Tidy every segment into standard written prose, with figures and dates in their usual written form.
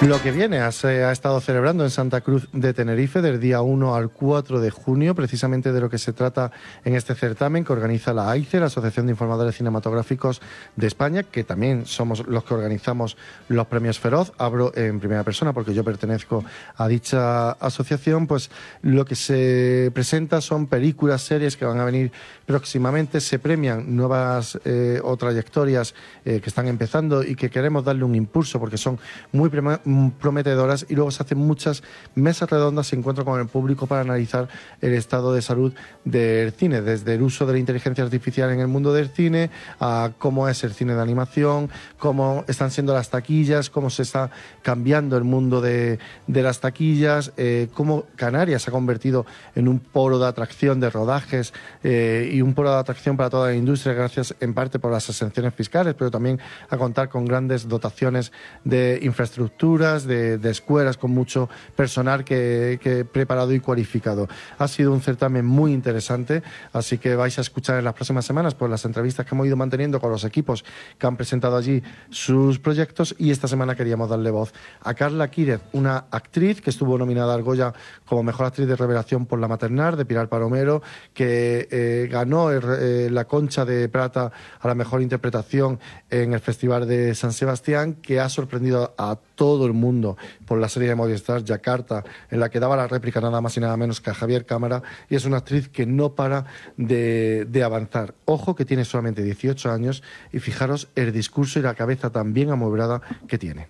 Lo que viene se ha estado celebrando en Santa Cruz de Tenerife del día 1 al 4 de junio, precisamente de lo que se trata en este certamen que organiza la AICE, la Asociación de Informadores Cinematográficos de España, que también somos los que organizamos los premios Feroz. Hablo en primera persona porque yo pertenezco a dicha asociación. Pues lo que se presenta son películas, series que van a venir próximamente. Se premian nuevas o trayectorias que están empezando y que queremos darle un impulso porque son muy prometedoras, y luego se hacen muchas mesas redondas y encuentros con el público para analizar el estado de salud del cine, desde el uso de la inteligencia artificial en el mundo del cine, a cómo es el cine de animación, cómo están siendo las taquillas, cómo se está cambiando el mundo de las taquillas, cómo Canarias se ha convertido en un polo de atracción de rodajes y un polo de atracción para toda la industria, gracias en parte por las exenciones fiscales, pero también a contar con grandes dotaciones de infraestructuras, de escuelas con mucho personal que preparado y cualificado. Ha sido un certamen muy interesante, así que vais a escuchar en las próximas semanas pues las entrevistas que hemos ido manteniendo con los equipos que han presentado allí sus proyectos, y esta semana queríamos darle voz a Carla Quírez, una actriz que estuvo nominada al Goya como Mejor Actriz de Revelación por La Maternal, de Pilar Palomero, que ganó la Concha de Plata a la mejor interpretación en el Festival de San Sebastián, que ha sorprendido a todo el mundo por la serie de Movistar Yakarta, en la que daba la réplica nada más y nada menos que a Javier Cámara, y es una actriz que no para de avanzar. Ojo que tiene solamente 18 años y fijaros el discurso y la cabeza tan bien amueblada que tiene.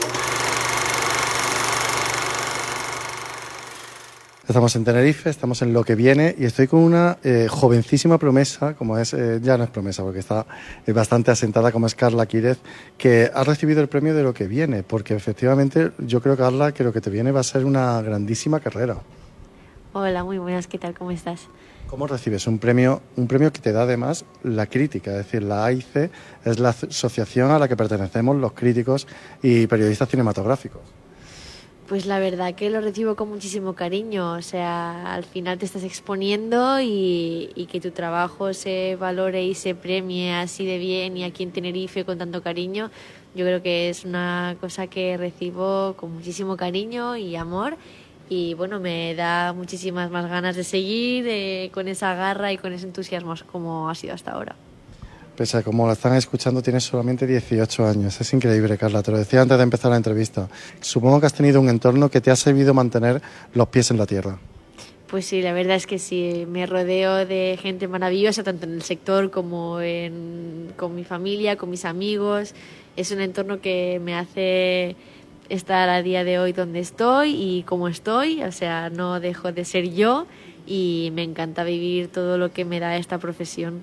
Estamos en Tenerife, estamos en Lo que viene, y estoy con una jovencísima promesa, como es, ya no es promesa porque está bastante asentada, como es Carla Quírez, que ha recibido el premio de Lo que viene, porque efectivamente yo creo, Carla, que Lo que te viene va a ser una grandísima carrera. Hola, muy buenas, ¿qué tal? ¿Cómo estás? ¿Cómo recibes un premio que te da además la crítica? Es decir, la AICE es la asociación a la que pertenecemos los críticos y periodistas cinematográficos. Pues la verdad que lo recibo con muchísimo cariño, o sea, al final te estás exponiendo y que tu trabajo se valore y se premie así de bien y aquí en Tenerife con tanto cariño, yo creo que es una cosa que recibo con muchísimo cariño y amor, y bueno, me da muchísimas más ganas de seguir con esa garra y con ese entusiasmo como ha sido hasta ahora. Pese a como lo están escuchando, tienes solamente 18 años. Es increíble, Carla, te lo decía antes de empezar la entrevista. Supongo que has tenido un entorno que te ha servido mantener los pies en la tierra. Pues sí, la verdad es que sí, me rodeo de gente maravillosa, tanto en el sector como con mi familia, con mis amigos. Es un entorno que me hace estar a día de hoy donde estoy y como estoy, o sea, no dejo de ser yo, y me encanta vivir todo lo que me da esta profesión.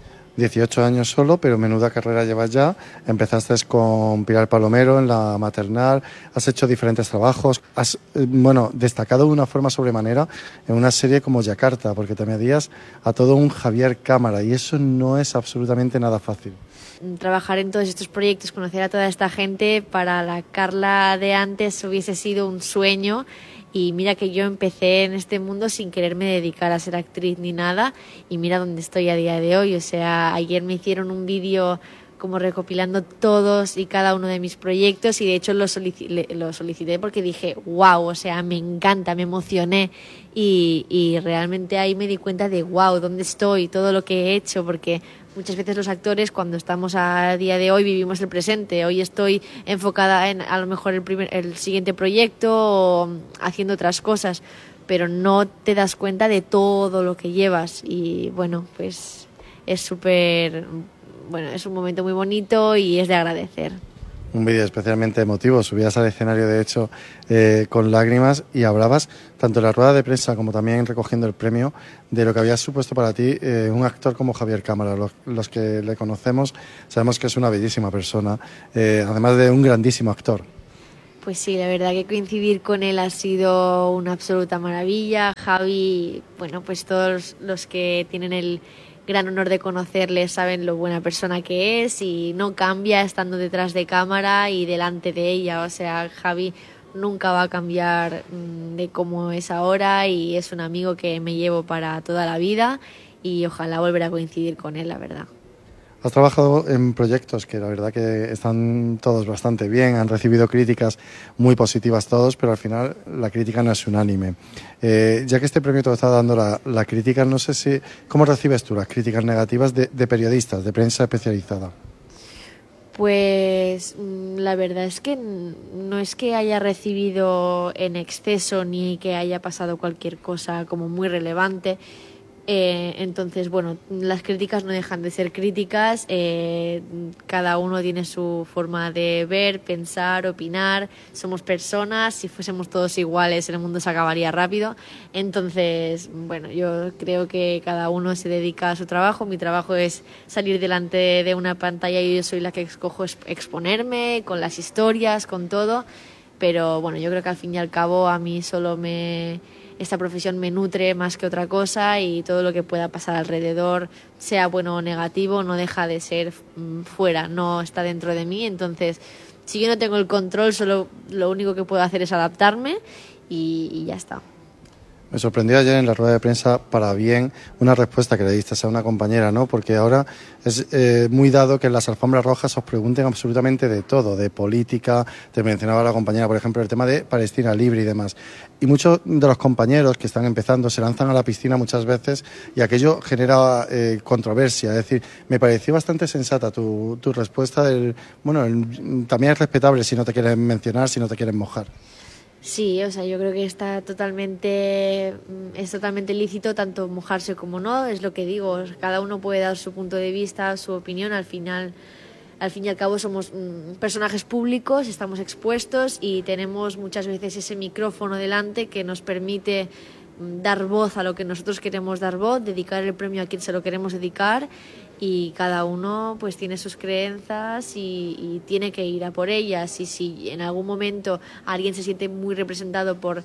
18 años solo, pero menuda carrera llevas ya. Empezaste con Pilar Palomero en La Maternal, has hecho diferentes trabajos, has destacado de una forma sobremanera en una serie como Yakarta, porque te medías a todo un Javier Cámara, y eso no es absolutamente nada fácil. Trabajar en todos estos proyectos, conocer a toda esta gente, para la Carla de antes hubiese sido un sueño. Y mira que yo empecé en este mundo sin quererme dedicar a ser actriz ni nada, y mira dónde estoy a día de hoy. O sea, ayer me hicieron un vídeo como recopilando todos y cada uno de mis proyectos, y de hecho lo solicité porque dije, wow, o sea, me encanta, me emocioné, y realmente ahí me di cuenta de wow, dónde estoy, todo lo que he hecho, porque muchas veces los actores, cuando estamos a día de hoy, vivimos el presente. Hoy estoy enfocada en a lo mejor el siguiente proyecto o haciendo otras cosas, pero no te das cuenta de todo lo que llevas, y bueno, pues es súper, bueno, es un momento muy bonito y es de agradecer. Un vídeo especialmente emotivo, subías al escenario de hecho con lágrimas, y hablabas tanto en la rueda de prensa como también recogiendo el premio de lo que había supuesto para ti un actor como Javier Cámara. Los que le conocemos sabemos que es una bellísima persona, además de un grandísimo actor. Pues sí, la verdad que coincidir con él ha sido una absoluta maravilla. Javi, bueno, pues todos los que tienen el gran honor de conocerle saben lo buena persona que es, y no cambia estando detrás de cámara y delante de ella. O sea, Javi nunca va a cambiar de cómo es ahora, y es un amigo que me llevo para toda la vida, y ojalá volver a coincidir con él, la verdad. Has trabajado en proyectos que la verdad que están todos bastante bien, han recibido críticas muy positivas todos, pero al final la crítica no es unánime. Ya que este premio te lo está dando la crítica, no sé si cómo recibes tú las críticas negativas de periodistas, de prensa especializada. Pues la verdad es que no es que haya recibido en exceso ni que haya pasado cualquier cosa como muy relevante. Entonces, bueno, las críticas no dejan de ser críticas, cada uno tiene su forma de ver, pensar, opinar, somos personas, si fuésemos todos iguales el mundo se acabaría rápido. Entonces, bueno, yo creo que cada uno se dedica a su trabajo, mi trabajo es salir delante de una pantalla y yo soy la que escojo exponerme con las historias, con todo, pero bueno, yo creo que al fin y al cabo a mí esta profesión me nutre más que otra cosa y todo lo que pueda pasar alrededor, sea bueno o negativo, no deja de ser fuera, no está dentro de mí. Entonces, si yo no tengo el control, solo lo único que puedo hacer es adaptarme y ya está. Me sorprendió ayer en la rueda de prensa, para bien, una respuesta que le diste a una compañera, ¿no? Porque ahora es muy dado que en las alfombras rojas os pregunten absolutamente de todo, de política, te mencionaba la compañera, por ejemplo, el tema de Palestina libre y demás. Y muchos de los compañeros que están empezando se lanzan a la piscina muchas veces y aquello genera controversia. Es decir, me pareció bastante sensata tu respuesta. También es respetable si no te quieren mencionar, si no te quieren mojar. Sí, o sea, yo creo que es totalmente lícito tanto mojarse como no, es lo que digo, cada uno puede dar su punto de vista, su opinión, al fin y al cabo somos personajes públicos, estamos expuestos y tenemos muchas veces ese micrófono delante que nos permite dar voz a lo que nosotros queremos dar voz, dedicar el premio a quien se lo queremos dedicar y cada uno pues tiene sus creencias y tiene que ir a por ellas y si en algún momento alguien se siente muy representado por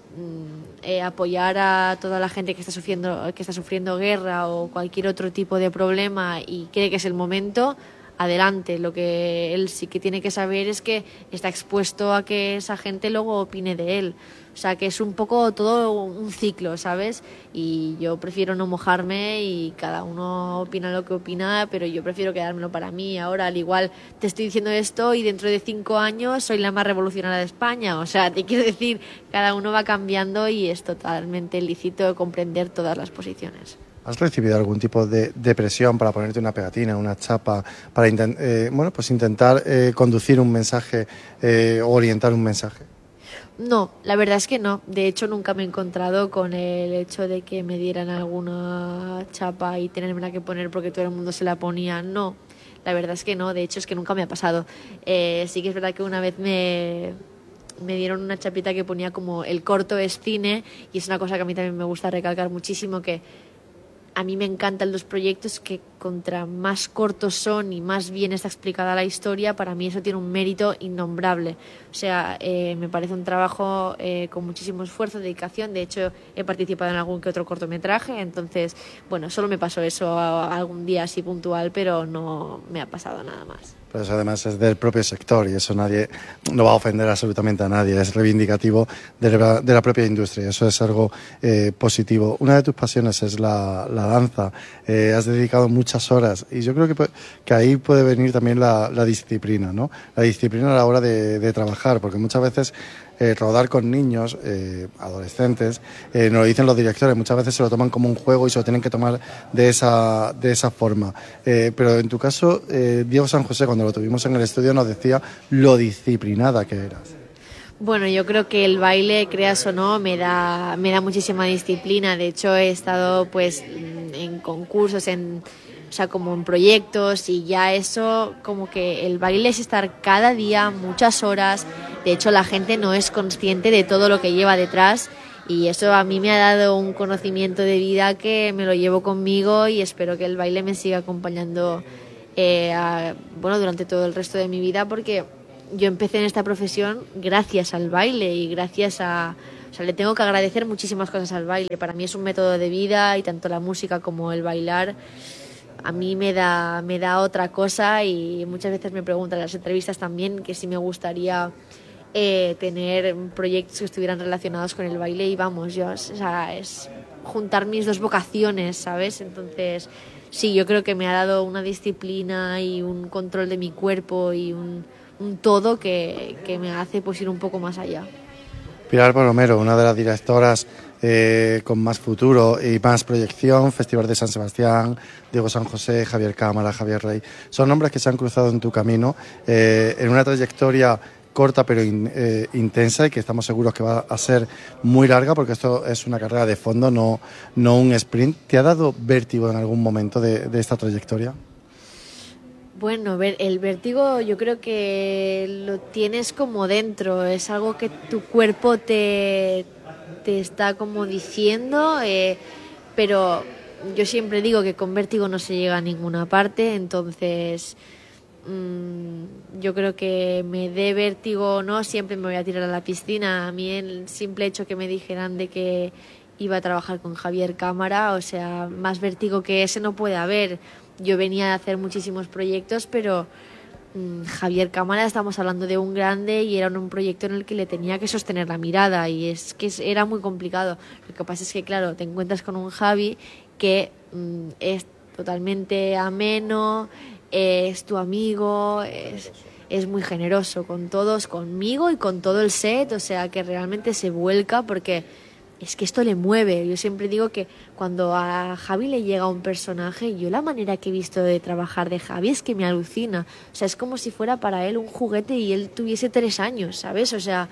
apoyar a toda la gente que está sufriendo guerra o cualquier otro tipo de problema y cree que es el momento, adelante. Lo que él sí que tiene que saber es que está expuesto a que esa gente luego opine de él. O sea, que es un poco todo un ciclo, ¿sabes? Y yo prefiero no mojarme y cada uno opina lo que opina, pero yo prefiero quedármelo para mí. Ahora, al igual, te estoy diciendo esto y dentro de 5 años soy la más revolucionaria de España. O sea, te quiero decir, cada uno va cambiando y es totalmente lícito comprender todas las posiciones. ¿Has recibido algún tipo de presión para ponerte una pegatina, una chapa, para intentar conducir un mensaje o orientar un mensaje? No, la verdad es que no. De hecho, nunca me he encontrado con el hecho de que me dieran alguna chapa y tenerme que poner porque todo el mundo se la ponía. No, la verdad es que no. De hecho, es que nunca me ha pasado. Sí que es verdad que una vez me dieron una chapita que ponía como el corto es cine y es una cosa que a mí también me gusta recalcar muchísimo, que a mí me encantan los proyectos que contra más cortos son y más bien está explicada la historia, para mí eso tiene un mérito innombrable. O sea, me parece un trabajo con muchísimo esfuerzo, dedicación. De hecho, he participado en algún que otro cortometraje, entonces, bueno, solo me pasó eso algún día así puntual, pero no me ha pasado nada más. Pero eso además es del propio sector y eso nadie no va a ofender absolutamente a nadie, es reivindicativo de la propia industria, eso es algo positivo. Una de tus pasiones es la danza, has dedicado muchas horas y yo creo que ahí puede venir también la disciplina, ¿no? La disciplina a la hora de trabajar, porque muchas veces rodar con niños, adolescentes, nos lo dicen los directores, muchas veces se lo toman como un juego y se lo tienen que tomar de esa forma. Pero en tu caso, Diego San José, cuando lo tuvimos en el estudio, nos decía lo disciplinada que eras. Bueno, yo creo que el baile, creas o no, me da muchísima disciplina. De hecho, he estado pues en concursos, o sea, como en proyectos y ya eso, como que el baile es estar cada día, muchas horas. De hecho, la gente no es consciente de todo lo que lleva detrás y eso a mí me ha dado un conocimiento de vida que me lo llevo conmigo y espero que el baile me siga acompañando durante todo el resto de mi vida, porque yo empecé en esta profesión gracias al baile y gracias a... O sea, le tengo que agradecer muchísimas cosas al baile. Para mí es un método de vida y tanto la música como el bailar a mí me da otra cosa y muchas veces me preguntan en las entrevistas también que si me gustaría tener proyectos que estuvieran relacionados con el baile y vamos, o sea, es juntar mis dos vocaciones, ¿sabes? Entonces sí, yo creo que me ha dado una disciplina y un control de mi cuerpo y un todo que me hace pues ir un poco más allá. Pilar Palomero, una de las directoras con más futuro y más proyección, Festival de San Sebastián, Diego San José, Javier Cámara, Javier Rey, son nombres que se han cruzado en tu camino en una trayectoria corta pero intensa y que estamos seguros que va a ser muy larga porque esto es una carrera de fondo, no un sprint. ¿Te ha dado vértigo en algún momento de esta trayectoria? Bueno, el vértigo yo creo que lo tienes como dentro, es algo que tu cuerpo te está como diciendo, pero yo siempre digo que con vértigo no se llega a ninguna parte, entonces yo creo que me dé vértigo o no, siempre me voy a tirar a la piscina. A mí el simple hecho que me dijeran de que iba a trabajar con Javier Cámara, o sea, más vértigo que ese no puede haber. Yo venía a hacer muchísimos proyectos, pero Javier Cámara, estamos hablando de un grande y era un proyecto en el que le tenía que sostener la mirada y es que era muy complicado. Lo que pasa es que, claro, te encuentras con un Javi que es totalmente ameno, es tu amigo, es muy generoso con todos, conmigo y con todo el set, o sea que realmente se vuelca porque es que esto le mueve. Yo siempre digo que cuando a Javi le llega un personaje, yo la manera que he visto de trabajar de Javi es que me alucina. O sea, es como si fuera para él un juguete y él tuviese 3 años, ¿sabes? O sea,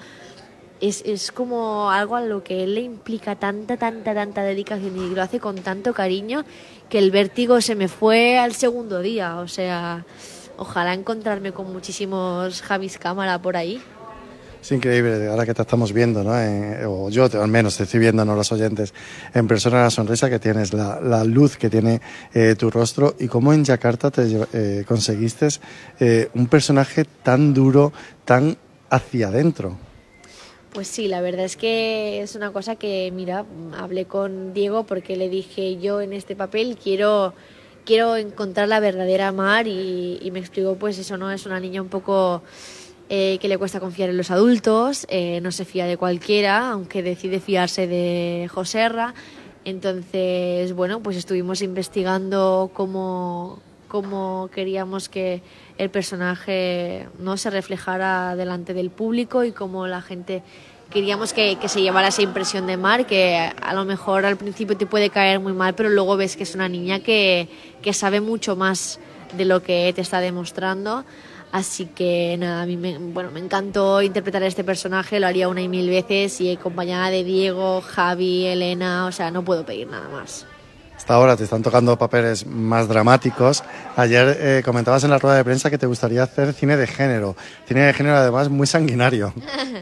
es como algo a lo que él le implica tanta dedicación y lo hace con tanto cariño que el vértigo se me fue al segundo día. O sea, ojalá encontrarme con muchísimos Javis Cámara por ahí. Es increíble, ahora que te estamos viendo, ¿no? O yo al menos te estoy viendo, no los oyentes, en persona la sonrisa que tienes, la luz que tiene tu rostro y cómo en Yakarta te conseguiste un personaje tan duro, tan hacia adentro. Pues sí, la verdad es que es una cosa que, mira, hablé con Diego porque le dije, yo en este papel quiero encontrar la verdadera Mar y me explicó pues eso, ¿no? Es una niña un poco que le cuesta confiar en los adultos, no se fía de cualquiera, aunque decide fiarse de Joserra. Entonces, bueno, pues estuvimos investigando cómo queríamos que el personaje no se reflejara delante del público y cómo la gente queríamos que se llevara esa impresión de Mar, que a lo mejor al principio te puede caer muy mal, pero luego ves que es una niña que sabe mucho más de lo que te está demostrando. Así que nada, a mí me encantó interpretar a este personaje, lo haría una y mil veces y acompañada de Diego, Javi, Elena, o sea, no puedo pedir nada más. Hasta ahora te están tocando papeles más dramáticos. Ayer comentabas en la rueda de prensa que te gustaría hacer cine de género además muy sanguinario.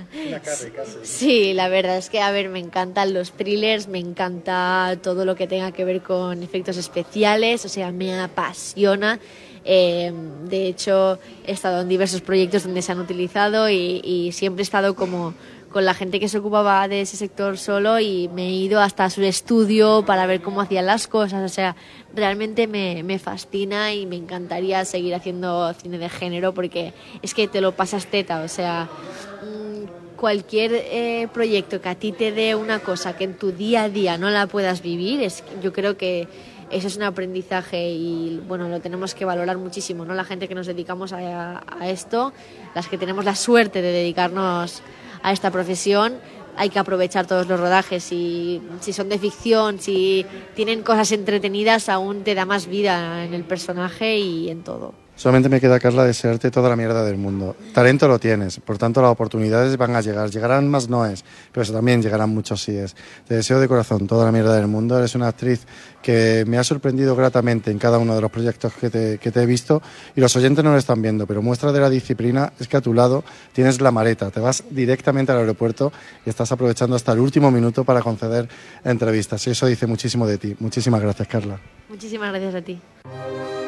Sí, la verdad es que, a ver, me encantan los thrillers, me encanta todo lo que tenga que ver con efectos especiales, o sea, me apasiona. De hecho, he estado en diversos proyectos donde se han utilizado y siempre he estado como con la gente que se ocupaba de ese sector solo y me he ido hasta su estudio para ver cómo hacían las cosas. O sea, realmente me fascina y me encantaría seguir haciendo cine de género porque es que te lo pasas teta. O sea, cualquier proyecto que a ti te dé una cosa que en tu día a día no la puedas vivir, yo creo que eso es un aprendizaje y bueno, lo tenemos que valorar muchísimo, ¿no? La gente que nos dedicamos a esto, las que tenemos la suerte de dedicarnos a esta profesión, hay que aprovechar todos los rodajes y si son de ficción, si tienen cosas entretenidas, aún te da más vida en el personaje y en todo. Solamente me queda, Carla, desearte toda la mierda del mundo. Talento lo tienes, por tanto las oportunidades van a llegar. Llegarán más noes, pero eso también llegarán muchos síes. Te deseo de corazón toda la mierda del mundo. Eres una actriz que me ha sorprendido gratamente en cada uno de los proyectos que te he visto y los oyentes no lo están viendo, pero muestra de la disciplina es que a tu lado tienes la maleta, te vas directamente al aeropuerto y estás aprovechando hasta el último minuto para conceder entrevistas. Y eso dice muchísimo de ti. Muchísimas gracias, Carla. Muchísimas gracias a ti.